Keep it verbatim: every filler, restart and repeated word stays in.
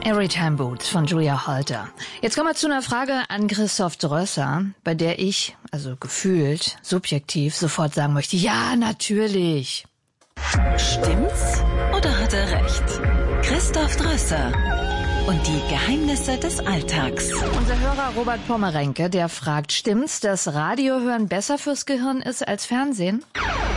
Everytime Boots von Julia Holter. Jetzt kommen wir zu einer Frage an Christoph Drösser, bei der ich, also gefühlt, subjektiv, sofort sagen möchte, ja, natürlich. Stimmt's oder hat er recht? Christoph Drösser und die Geheimnisse des Alltags. Unser Hörer Robert Pommerenke, der fragt, stimmt's, dass Radiohören besser fürs Gehirn ist als Fernsehen?